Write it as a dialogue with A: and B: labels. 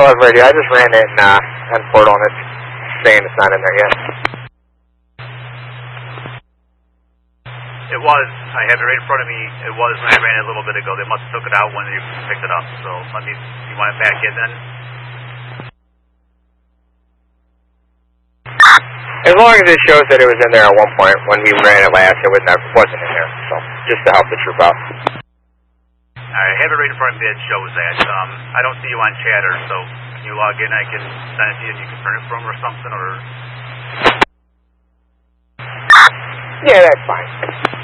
A: left radio. I just ran it on Portal, and it's saying it's not in there yet.
B: It was. I have it right in front of me. It was when I ran it a little bit ago. They must have took it out when they picked it up. So let me. You want it back in then?
A: As long as it shows that it was in there at one point when we ran it last, it wasn't in there. So just to help the troop out.
B: I have it right in front of me that shows that. I don't see you on chatter, so can you log in? I can send it to you and you can print it from or something, or...
A: Yeah, that's fine.